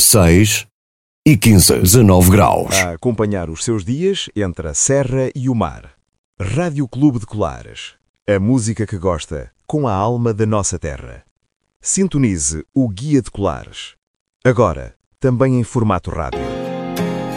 16 e 15, 19 graus. A acompanhar os seus dias entre a serra e o mar. Rádio Clube de Colares. A música que gosta, com a alma da nossa terra. Sintonize o Guia de Colares. Agora, também em formato rádio.